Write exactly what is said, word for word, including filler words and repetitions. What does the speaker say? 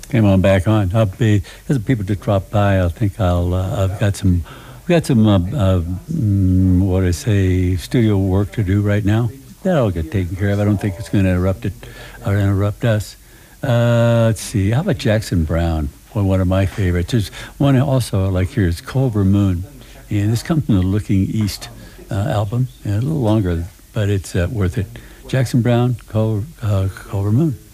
Came on back on. I'll be, as people to drop by, I think I'll, uh, I've got some, we got some, uh, uh, mm, what do I say, studio work to do right now. That'll get taken care of. I don't think it's going to interrupt it or interrupt us. Uh, let's see. How about Jackson Browne? One, one of my favorites. There's one also I like here is Culver Moon. And this comes from the Looking East uh, album. And a little longer, but it's uh, worth it. Jackson Browne, Culver, uh, Culver Moon.